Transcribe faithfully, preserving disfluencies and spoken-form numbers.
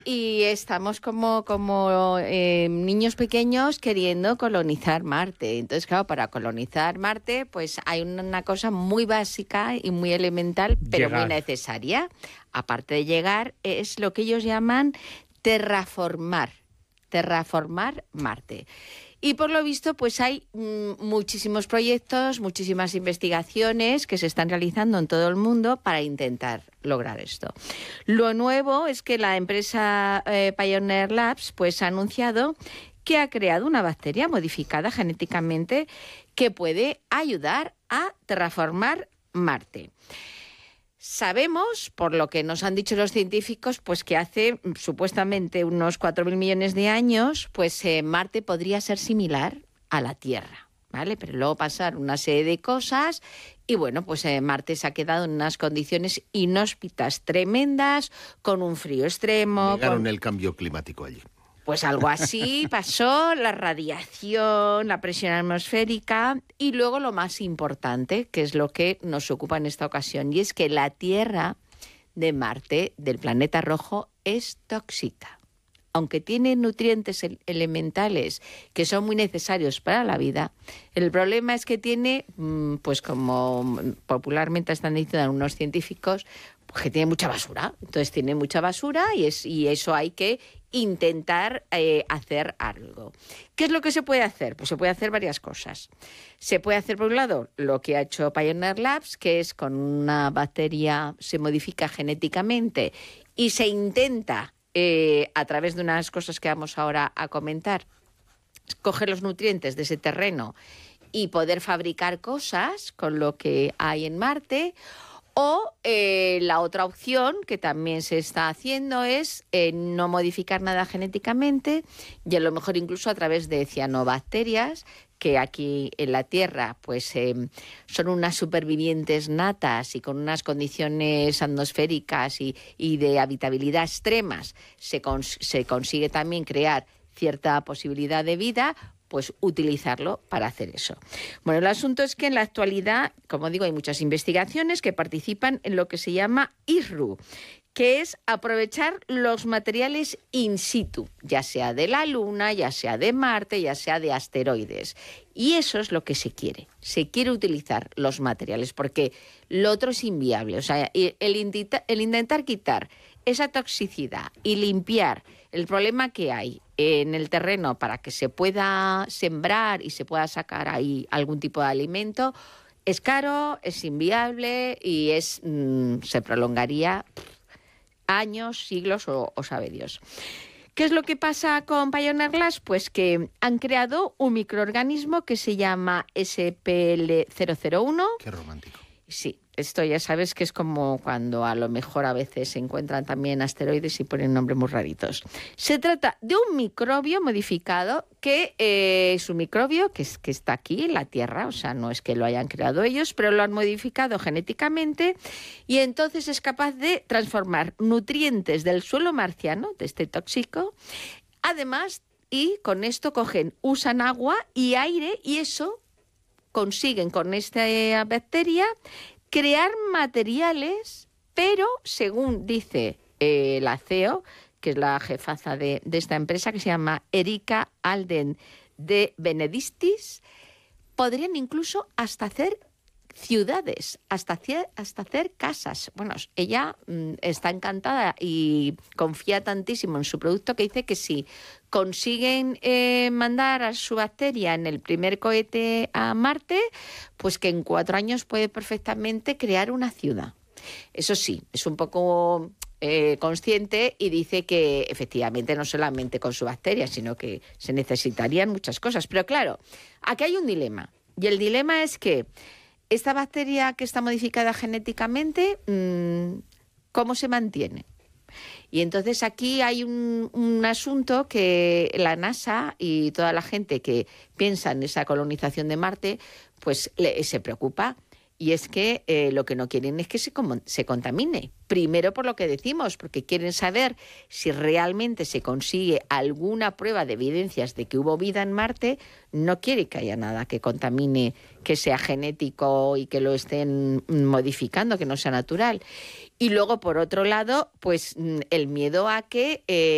Y estamos como, como eh, niños pequeños queriendo colonizar Marte. Entonces, claro, para colonizar Marte, pues hay una, una cosa muy básica y muy elemental, pero Llegar. muy necesaria. Aparte de llegar, es lo que ellos llaman terraformar. Terraformar Marte. Y por lo visto, pues hay mm, muchísimos proyectos, muchísimas investigaciones que se están realizando en todo el mundo para intentar lograr esto. Lo nuevo es que la empresa eh, Pioneer Labs pues ha anunciado que ha creado una bacteria modificada genéticamente que puede ayudar a terraformar Marte. Sabemos, por lo que nos han dicho los científicos, pues que hace supuestamente unos cuatro mil millones de años, pues eh, Marte podría ser similar a la Tierra, ¿vale? Pero luego pasaron una serie de cosas y bueno, pues eh, Marte se ha quedado en unas condiciones inhóspitas tremendas, con un frío extremo. Negaron con... el cambio climático allí. Pues algo así pasó, la radiación, la presión atmosférica y luego lo más importante, que es lo que nos ocupa en esta ocasión, y es que la Tierra de Marte, del planeta rojo, es tóxica. Aunque tiene nutrientes elementales que son muy necesarios para la vida, el problema es que tiene, pues como popularmente están diciendo algunos científicos, pues que tiene mucha basura. Entonces tiene mucha basura y, es, y eso hay que intentar eh, hacer algo. ¿Qué es lo que se puede hacer? Pues se puede hacer varias cosas. Se puede hacer, por un lado, lo que ha hecho Pioneer Labs, que es con una bacteria, se modifica genéticamente y se intenta, eh, a través de unas cosas que vamos ahora a comentar, coger los nutrientes de ese terreno y poder fabricar cosas con lo que hay en Marte. O eh, la otra opción que también se está haciendo es eh, no modificar nada genéticamente y a lo mejor incluso a través de cianobacterias, que aquí en la Tierra pues eh, son unas supervivientes natas y con unas condiciones atmosféricas y, y de habitabilidad extremas se, cons- se consigue también crear cierta posibilidad de vida, pues utilizarlo para hacer eso. Bueno, el asunto es que en la actualidad, como digo, hay muchas investigaciones que participan en lo que se llama I S R U, que es aprovechar los materiales in situ, ya sea de la Luna, ya sea de Marte, ya sea de asteroides. Y eso es lo que se quiere. Se quiere utilizar los materiales, porque lo otro es inviable. O sea, el, intita, el intentar quitar esa toxicidad y limpiar el problema que hay en el terreno para que se pueda sembrar y se pueda sacar ahí algún tipo de alimento, es caro, es inviable y es mmm, se prolongaría años, siglos o, o sabe Dios. ¿Qué es lo que pasa con Pioneer Labs? Pues que han creado un microorganismo que se llama S P L cero cero uno. Qué romántico. Sí, esto ya sabes que es como cuando a lo mejor a veces se encuentran también asteroides y ponen nombres muy raritos. Se trata de un microbio modificado que eh, es un microbio que, es, que está aquí en la Tierra, o sea, no es que lo hayan creado ellos, pero lo han modificado genéticamente y entonces es capaz de transformar nutrientes del suelo marciano, de este tóxico, además, y con esto cogen, usan agua y aire y eso consiguen con esta bacteria crear materiales, pero según dice eh, la C E O, que es la jefaza de, de esta empresa, que se llama Erika Alden de Benedictis, podrían incluso hasta hacer ciudades, hasta hacer, hasta hacer casas. Bueno, ella mmm, está encantada y confía tantísimo en su producto que dice que si consiguen eh, mandar a su bacteria en el primer cohete a Marte, pues que en cuatro años puede perfectamente crear una ciudad. Eso sí, es un poco eh, consciente y dice que efectivamente no solamente con su bacteria, sino que se necesitarían muchas cosas. Pero claro, aquí hay un dilema. Y el dilema es que esta bacteria que está modificada genéticamente, ¿cómo se mantiene? Y entonces aquí hay un, un asunto que la NASA y toda la gente que piensa en esa colonización de Marte, pues le, se preocupa. Y es que eh, lo que no quieren es que se, se contamine. Primero por lo que decimos, porque quieren saber si realmente se consigue alguna prueba de evidencias de que hubo vida en Marte. No quiere que haya nada que contamine, que sea genético y que lo estén modificando, que no sea natural. Y luego, por otro lado, pues el miedo a que... Eh,